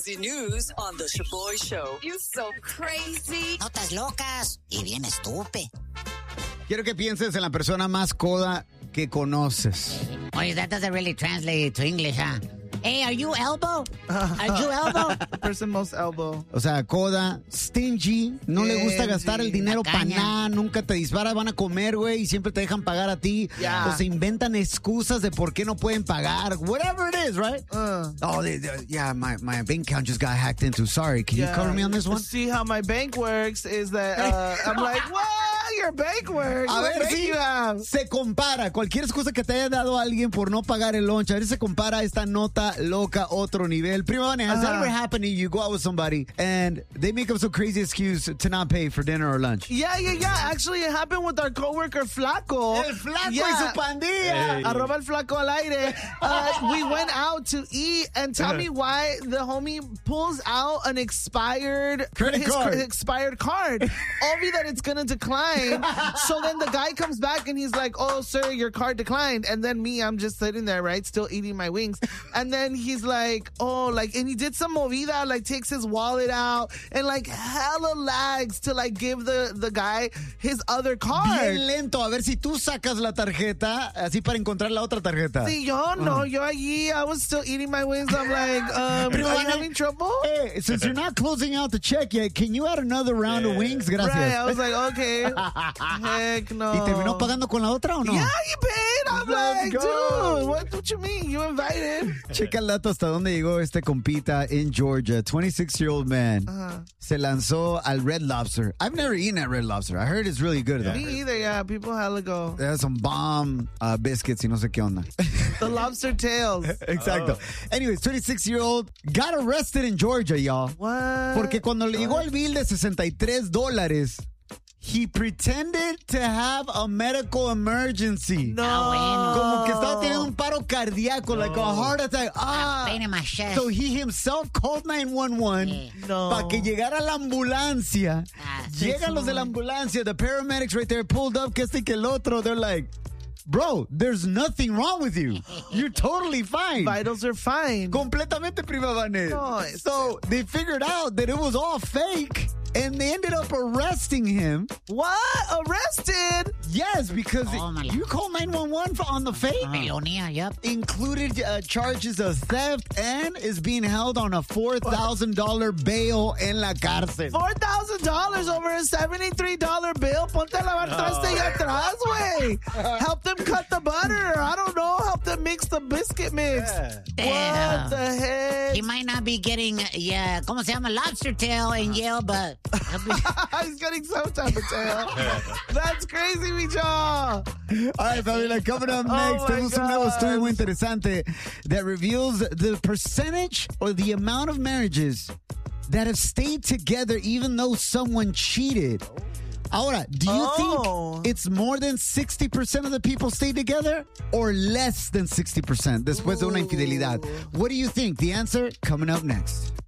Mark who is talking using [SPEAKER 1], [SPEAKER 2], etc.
[SPEAKER 1] crazy news on the Shaboy Show.
[SPEAKER 2] You so crazy.
[SPEAKER 3] Notas locas y bien estúpido.
[SPEAKER 4] Quiero que pienses en la persona más coda que conoces.
[SPEAKER 3] Oye, that doesn't really translate to English, huh? Hey, are you elbow? Are you elbow?
[SPEAKER 5] The person most elbow.
[SPEAKER 4] O sea, coda, stingy, no le gusta gastar el dinero para nada, nunca te dispara, van a comer, güey, y siempre te dejan pagar a ti.
[SPEAKER 5] Yeah.
[SPEAKER 4] O se inventan excusas de por qué no pueden pagar. Whatever it is, right? Yeah, my bank account just got hacked into. Sorry, can you cover me on this one?
[SPEAKER 5] See how my bank works is that I'm like, what? Your bank works.
[SPEAKER 4] A ver si se compara. Cualquier excusa que te haya dado alguien por no pagar el lunch, a ver si se compara esta nota loca, otro nivel. Prima Vane, has that ever happened to you? You go out with somebody and they make up some crazy excuse to not pay for dinner or lunch?
[SPEAKER 5] Yeah. Actually, it happened with our coworker Flaco.
[SPEAKER 4] El Flaco y su pandilla.
[SPEAKER 5] Arroba el Flaco al aire. We went out to eat, and tell me why the homie pulls out an expired
[SPEAKER 4] card.
[SPEAKER 5] Only that it's going to decline. So then the guy comes back and he's like, oh, sir, your card declined. And then I'm just sitting there, right, still eating my wings. And then he's like, and he did some movida, like takes his wallet out and like hella lags to like give the guy his other card.
[SPEAKER 4] Bien lento, a ver si tú sacas la tarjeta así para encontrar la otra tarjeta.
[SPEAKER 5] Sí, yo allí, I was still eating my wings. I'm like, are you having trouble?
[SPEAKER 4] Hey, since you're not closing out the check yet, can you add another round of wings? Gracias.
[SPEAKER 5] Right, I was like, okay. Heck no.
[SPEAKER 4] ¿Y terminó pagando con la otra o no?
[SPEAKER 5] Yeah, you paid. I'm like, dude, what you mean? You invited.
[SPEAKER 4] Checa el dato hasta dónde llegó este compita in Georgia. 26-year-old man. Se lanzó al Red Lobster. I've never eaten at Red Lobster. I heard it's really good though.
[SPEAKER 5] Me either, yeah. People hella go.
[SPEAKER 4] They have some bomb biscuits y no sé qué onda.
[SPEAKER 5] The lobster tails.
[SPEAKER 4] Exacto. Anyways, 26-year-old got arrested in Georgia, y'all.
[SPEAKER 5] What?
[SPEAKER 4] Porque cuando le llegó el bill de $63, he pretended to have a medical emergency.
[SPEAKER 5] No.
[SPEAKER 4] Como que estaba teniendo un paro cardíaco, like a heart attack.
[SPEAKER 3] Pain in my chest.
[SPEAKER 4] So he himself called 911 para que llegara la ambulancia. Llegan los de la ambulancia, the paramedics right there pulled up, que este y que el otro. They're like, bro, there's nothing wrong with you. You're totally fine.
[SPEAKER 5] Vitals are fine.
[SPEAKER 4] Completamente, Prima Vane.
[SPEAKER 5] No,
[SPEAKER 4] so they figured out that it was all fake. And they ended up arresting him.
[SPEAKER 5] What? Arrested?
[SPEAKER 4] Yes, because you called 911 on the fake.
[SPEAKER 3] Melonia, yep.
[SPEAKER 4] Included charges of theft and is being held on a $4,000 bail en la cárcel.
[SPEAKER 5] $4,000 over a $73 bill? Ponte a lavar traste y atrás, güey. Help them cut the butter. I don't know. Help them mix the biscuit mix.
[SPEAKER 3] Yeah.
[SPEAKER 5] What the heck?
[SPEAKER 3] He might not be getting, ¿cómo se llama? Lobster tail in Yale, but...
[SPEAKER 5] He's getting some type of tail. That's crazy, Micho.
[SPEAKER 4] All right, Fabiola, coming up next, tenemos un nuevo estudio muy interesante that reveals the percentage or the amount of marriages that have stayed together even though someone cheated. Ahora, do you think it's more than 60% of the people stay together or less than 60% después de una infidelidad? What do you think? The answer coming up next.